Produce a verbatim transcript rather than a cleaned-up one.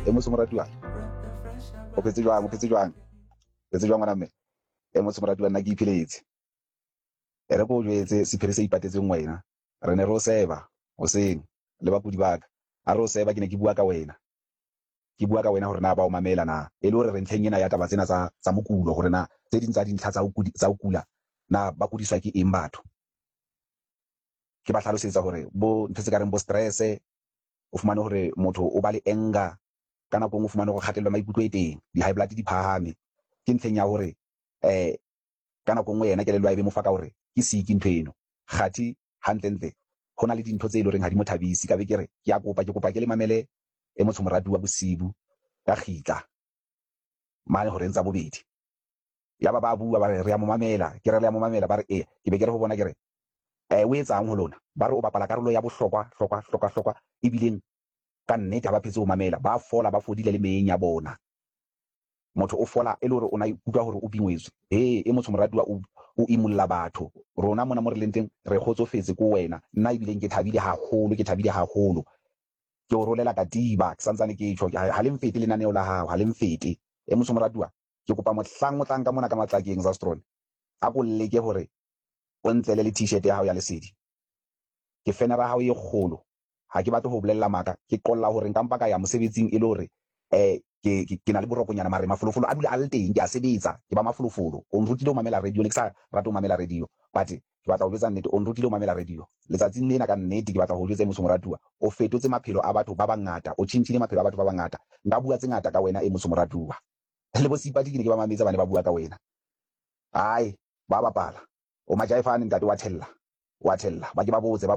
e motho moratuwa o phetse jwang o phetse jwang phetse jwang ngwana mme e motho moratuwa nna ke iphiletse e re go jwetse sephiri se ipatetseng wena re ne ro seba o seng le bakudi baka a ro seba ke ne ke bua ka wena ke bua ka wena hore na ba o mamela na e le hore re ntlheng ena ya taba tsena tsa tsa mokulo hore na tse ding tsa dintlha tsa ukudi tsa ukula na ba kudiswa ke eng batho ke ba hlalosetsa hore bo ntse ka reng bo stress o fumane hore motho o ba le anger kana go mo fumane go kgatelwa maikutlo e teng di high blood di phahame ke ntlheng ya hore eh kana go ngwe yena ke le lwa e be mo faka hore ke siki nthweno kgathi hantlentle hona le dintho tse ile reng ha di mothabisi ka be ke re ke a kopa ke kopa ke le mamele e motho moratu wa bosibu ka khitla mane hore ntsa bobedi ya ba ba bua ba re re ya mo mamela ke re le ya mo mamela ba re e ke be ke re ho bona ke re eh o etsang ho lona ba re o bapala karolo ya bohlokwa hlokwa hlokwa hlokwa ibileng ka nnete ba phetse o mamela ba fola ba fodile le meeng ya bona motho o fola e le hore o na ikutlwa hore o bingwetswe eh e motho moratu wa o imulla batho rona mona mo re leng teng re kgotsofetse ko wena nna ibileng ke thabile haholo ke thabile haholo ke o rolela ka tiba ke santsane ke tjho ha le mfete lenaneo la hao ha le mfete e motho moratu wa ke kopa mohlang o tlang ka mona ka matlakeng za strong a go leke hore o ntlele le t-shirt ya hao ya lesedi ke fenera hao e kgolo ha ke batle ho bolella maka ke qolla hore nka mpa ka ya mosebetsing e le hore eh ke ke na le borokonyana mare mafolofolo a dula a le teng ke a sebetsa ke ba mafolofolo o nrutile ho mamela radio le ke sa rata ho mamela radio but ke batla ho jwetsa nnete o nrutile ho mamela radio letsatsing lena ka nnete ke batla ho jwetsa motho moratuwa o fetotse maphelo a batho ba bangata o tshintshile maphelo a batho ba bangata nka bua tse ngata ka wena e motho moratuwa le bo sipati ke ne ke ba mametsa bane ba bua ka wena ai ba bapala o majaifane ntate wa thella wa thella ba ke ba botse ba